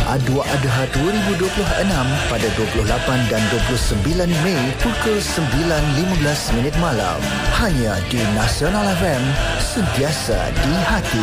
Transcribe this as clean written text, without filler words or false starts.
Adwa Adha 2026 pada 28 dan 29 Mei pukul 9.15 malam. Hanya di Nasional FM, sentiasa di hati.